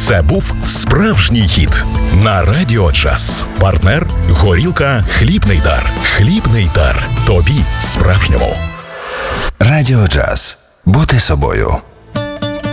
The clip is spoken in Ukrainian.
Це був справжній хіт на Радіо Джаз. Партнер – горілка «Хлібний дар». «Хлібний дар». Тобі справжньому. Радіо Джаз. Бути собою.